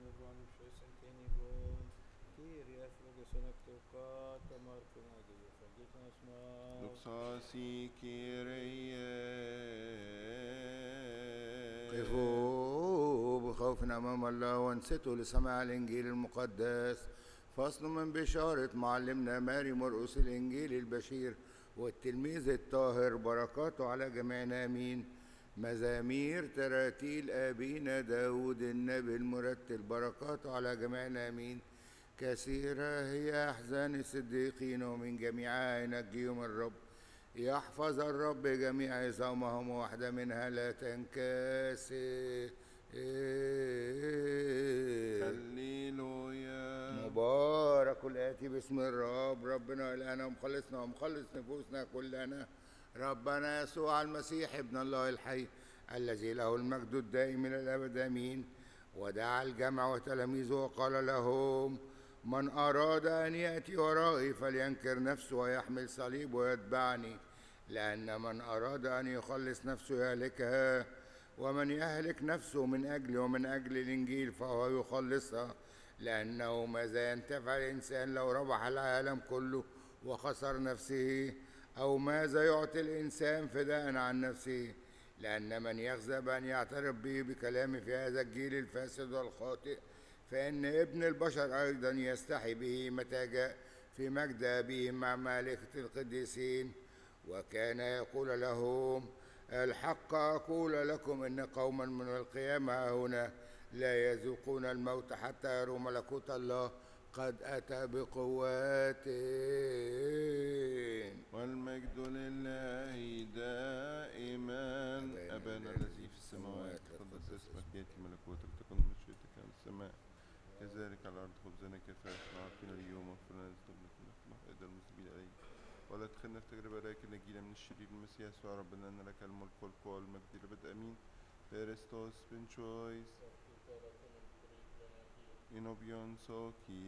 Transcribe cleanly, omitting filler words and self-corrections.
دوكساسي كيرية. قفوا بخوف أمام الله وانصتوا لسماع الإنجيل المقدس. فصل من بشارة معلمنا ماري مرقس الإنجيل البشير والتلميذ الطاهر، بركاته على جميعنا آمين. مزامير تراتيل أبينا داود النبي المرتل، بركاته على جميعنا آمين. كثيرة هي أحزان الصديقين ومن جميعها ينجيهم الرب. يحفظ الرب جميع صومهم وواحدة منها لا تنكسر. هللويا. مبارك الآتي باسم الرب، ربنا إلهنا ومخلصنا ومخلص نفوسنا كلنا، ربنا يسوع المسيح ابن الله الحي الذي له المجد الدائم إلى الأبد آمين. ودعا الجمع وتلاميذه وقال لهم: من أراد أن يأتي ورائي فلينكر نفسه ويحمل صليب ويتبعني. لأن من أراد أن يخلص نفسه يهلكها، ومن يهلك نفسه من أجلي ومن أجل الإنجيل فهو يخلصها. لأنه ماذا ينتفع الإنسان لو ربح العالم كله وخسر نفسه؟ أو ماذا يعطي الإنسان فداء عن نفسه؟ لأن من يغزى بأن يعترف به بكلامه في هذا الجيل الفاسد والخاطئ، فإن ابن البشر أيضا يستحي به متى جاء في مجد أبيه مع ملائكة القديسين. وكان يقول لهم: الحق أقول لكم إن قوما من القيامة هنا لا يذوقون الموت حتى يروا ملكوت الله قد أتى بقوات. والمجد لله دائما. أبانا الذي في السماوات، تقدس اسمك، يأتي ملكوتك، تكن مشيئتك على السماء كذلك على الأرض. خبزنا كفافنا أعطنا اليوم، واغفر لنا ذنوبنا كما نغفر المسلمين إلينا، ولا تدخلنا في تجربة لكن نجينا من الشرير. المسيح يسوع ربنا أن لك الملك والقوة والمجد إلى الأبد آمين. Perestos Pinchois Inobion Soki